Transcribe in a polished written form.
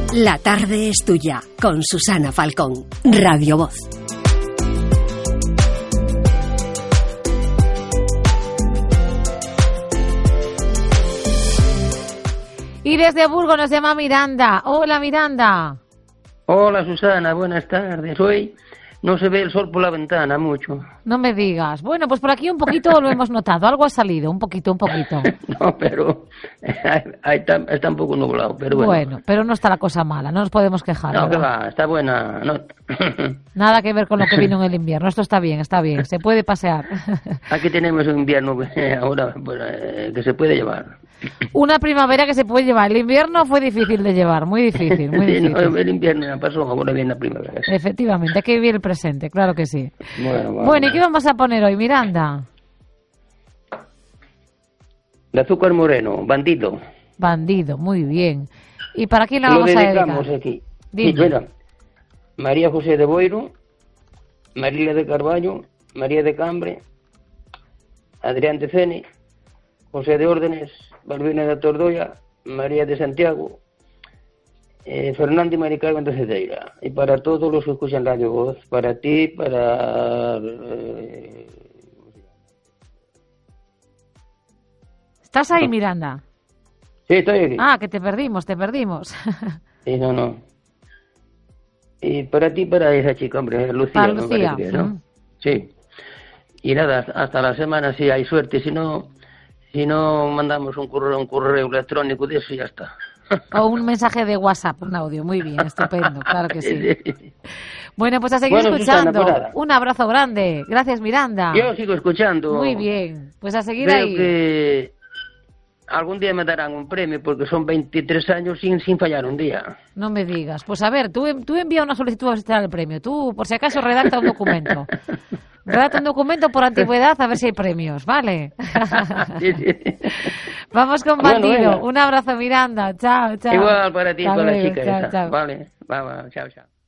La tarde es tuya, con Susana Falcón, Radio Voz. Y desde Burgos nos llama Miranda. Hola, Miranda. Hola, Susana, buenas tardes. Hoy no se ve el sol por la ventana mucho. No me digas. Bueno, pues por aquí un poquito lo hemos notado. Algo ha salido, un poquito. No, pero está un poco nublado, pero bueno. Bueno, pero no está la cosa mala, no nos podemos quejar. No, ¿verdad? que va, está buena. No. Nada que ver con lo que vino en el invierno. Esto está bien, se puede pasear. Aquí tenemos un invierno ahora que se puede llevar. Una primavera que se puede llevar. El invierno fue difícil de llevar, muy difícil. Sí, no, el invierno ya pasó, ahora viene la primavera. Efectivamente, hay que vivir el presente, claro que sí. Bueno, ¿y qué vamos a poner hoy, Miranda? De Azúcar Moreno, Bandido. Bandido, muy bien. ¿Y para quién la vamos a dedicar? Lo dedicamos aquí. Dime. Sí, mira, María José de Boiro, María de Carballo, María de Cambre, Adrián de Ceni, José de Órdenes, Balbina de Tordoya, María de Santiago, Fernando y Maricarmen de Cedeira. Y para todos los que escuchan Radio Voz, para ti, para... ¿Estás ahí, Miranda? Sí, estoy aquí. Ah, que te perdimos. Sí, no. Y para ti, para esa chica, hombre, Lucía. Para Lucía. Que, ¿no? Sí. Y nada, hasta la semana, si hay suerte, si no mandamos un correo electrónico de eso y ya está. O un mensaje de WhatsApp, un audio. Muy bien, estupendo, claro que sí. Bueno, pues a seguir escuchando. Susana, un abrazo grande. Gracias, Miranda. Yo sigo escuchando. Muy bien, pues a seguir Veo ahí. Que algún día me darán un premio porque son 23 años sin fallar un día. No me digas. Pues a ver, tú envía una solicitud a solicitar el premio. Tú, por si acaso, redacta un documento. Redacta un documento por antigüedad a ver si hay premios, ¿vale? Sí. Vamos con Bandido. Bueno, un abrazo, Miranda. Chao. Igual para ti, Hasta con la luego. chica Chao, esa. chao. Vale, chao.